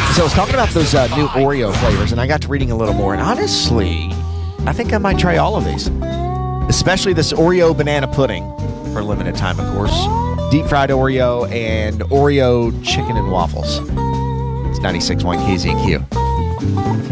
So I was talking about those new Oreo flavors, and I got to reading a little more. And honestly, I think I might try all of these, especially this Oreo banana pudding for a limited time, of course. Deep fried Oreo and Oreo chicken and waffles. It's 96.1 KZQ.